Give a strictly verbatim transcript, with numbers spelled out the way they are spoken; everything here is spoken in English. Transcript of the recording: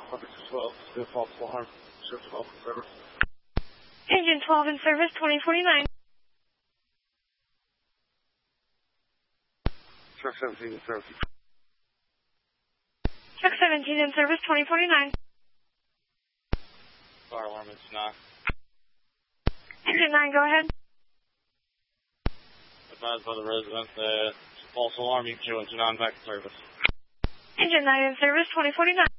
twelve, false alarm, shift twelve in service. Engine twelve in service, twenty forty-nine. Truck seventeen in service. Truck seventeen in service, twenty forty-nine. Fire alarm is nine. Engine nine, go ahead. Advised by the resident that false alarm, you can show engine nine back in service. Engine nine in service, twenty forty-nine.